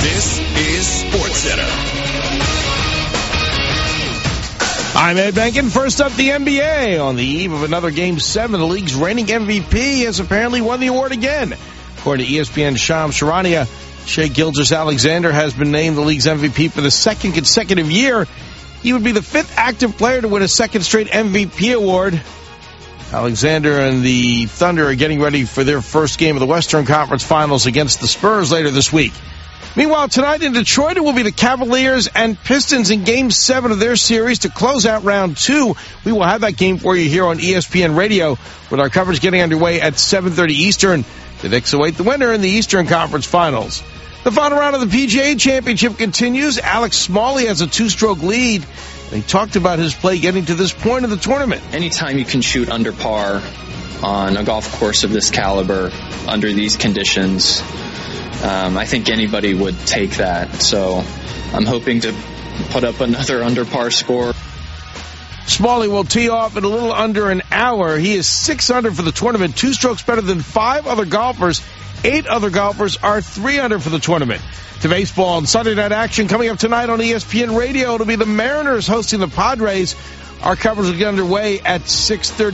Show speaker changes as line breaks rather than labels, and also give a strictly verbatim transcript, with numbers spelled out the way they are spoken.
This is SportsCenter.
I'm Ed Benkin. First up, the N B A. On the eve of another Game seven, the league's reigning M V P has apparently won the award again. According to E S P N's Shams Charania, Shai Gilgeous-Alexander has been named the league's M V P for the second consecutive year. He would be the fifth active player to win a second straight M V P award. Alexander and the Thunder are getting ready for their first game of the Western Conference Finals against the Spurs later this week. Meanwhile, tonight in Detroit, it will be the Cavaliers and Pistons in Game seven of their series to close out round two. We will have that game for you here on E S P N Radio with our coverage getting underway at seven thirty Eastern. The Knicks await the winner in the Eastern Conference Finals. The final round of the P G A Championship continues. Alex Smalley has a two-stroke lead. He talked about his play getting to this point of the tournament.
Anytime you can shoot under par on a golf course of this caliber under these conditions, um, I think anybody would take that. So I'm hoping to put up another under par score.
Smalley will tee off in a little under an hour. He is six under for the tournament, two strokes better than five other golfers. Eight other golfers are three under for the tournament. To baseball and Sunday night action coming up tonight on E S P N Radio. It'll be the Mariners hosting the Padres. Our coverage will get underway at six thirty.